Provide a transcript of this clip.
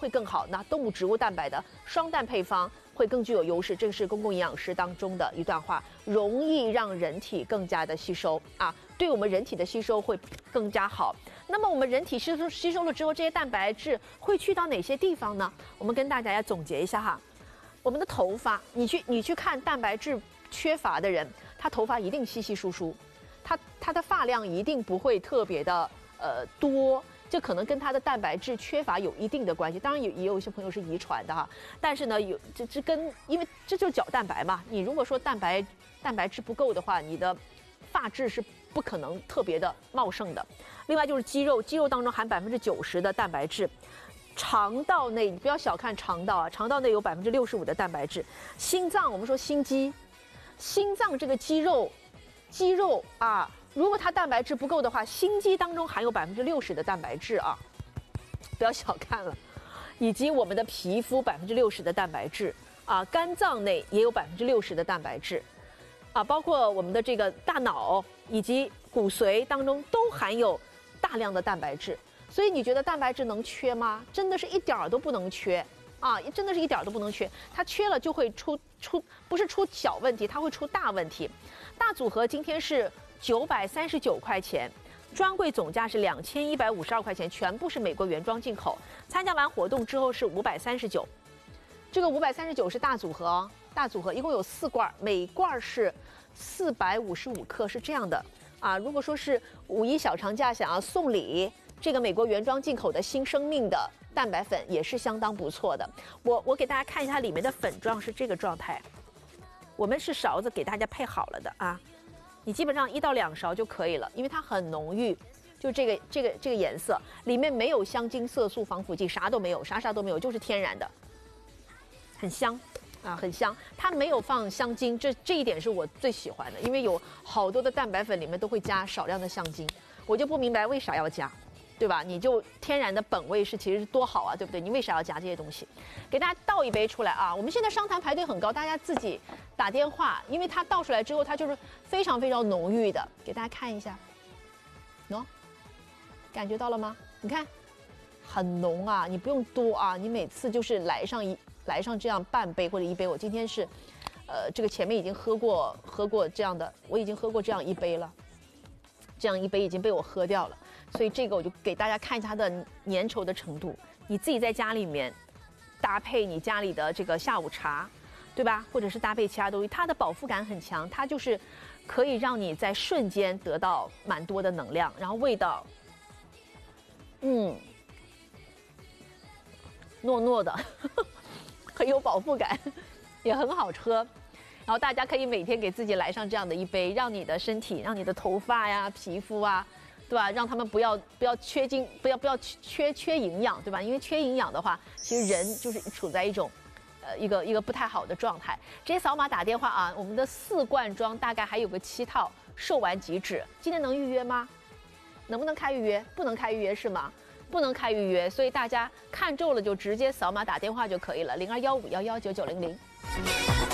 会更好。那动物植物蛋白的双蛋配方会更具有优势，这个是公共营养师当中的一段话，容易让人体更加的吸收啊，对我们人体的吸收会更加好。那么我们人体吸收了之后，这些蛋白质会去到哪些地方呢？我们跟大家总结一下哈，我们的头发，你去看蛋白质缺乏的人，他头发一定稀稀疏疏，他的发量一定不会特别的多。这可能跟他的蛋白质缺乏有一定的关系，当然也有一些朋友是遗传的哈，但是呢，因为这就是角蛋白嘛，你如果说蛋白质不够的话，你的发质是不可能特别的茂盛的。另外就是肌肉当中含90%的蛋白质，肠道内你不要小看肠道啊，肠道内有65%的蛋白质。心脏，我们说心脏这个肌肉啊。如果它蛋白质不够的话，心肌当中含有60%的蛋白质啊，不要小看了。以及我们的皮肤60%的蛋白质啊，肝脏内也有60%的蛋白质啊，包括我们的这个大脑以及骨髓当中都含有大量的蛋白质。所以你觉得蛋白质能缺吗？真的是一点儿都不能缺啊，真的是一点儿都不能缺。它缺了就会不是出小问题，它会出大问题。大组合今天是939块钱，专柜总价是2152块钱，全部是美国原装进口。参加完活动之后是539，这个539是大组合哦，大组合一共有4罐，每罐是455克，是这样的啊。如果说是5·1小长假想要送礼，这个美国原装进口的新生命的蛋白粉也是相当不错的。我给大家看一下里面的粉状是这个状态，我们是勺子给大家配好了的啊。你基本上1到2勺就可以了，因为它很浓郁，就这个颜色，里面没有香精、色素、防腐剂，啥都没有，啥都没有，就是天然的，很香啊，很香。它没有放香精，这一点是我最喜欢的，因为有好多的蛋白粉里面都会加少量的香精，我就不明白为啥要加，对吧？你就天然的本味其实是多好啊，对不对？你为啥要加这些东西？给大家倒一杯出来啊！我们现在商谈排队很高，大家自己打电话，因为它倒出来之后，它就是非常非常浓郁的，给大家看一下，感觉到了吗？你看，很浓啊，你不用多啊，你每次就是来上这样半杯或者1杯。我今天是，这个前面已经喝过这样的，我已经喝过这样1杯了，这样1杯已经被我喝掉了。所以这个我就给大家看一下它的粘稠的程度，你自己在家里面搭配你家里的这个下午茶，对吧？或者是搭配其他东西，它的饱腹感很强，它就是可以让你在瞬间得到蛮多的能量，然后味道，糯糯的，很有饱腹感，也很好喝。然后大家可以每天给自己来上这样的1杯，让你的身体，让你的头发呀、皮肤啊，对吧？让他们不要缺精，不要缺营养，对吧？因为缺营养的话，其实人就是处在一种，一个不太好的状态。直接扫码打电话啊！我们的4罐装大概还有个7套，售完即止。今天能预约吗？能不能开预约？不能开预约是吗？不能开预约，所以大家看中了就直接扫码打电话就可以了，0215119900。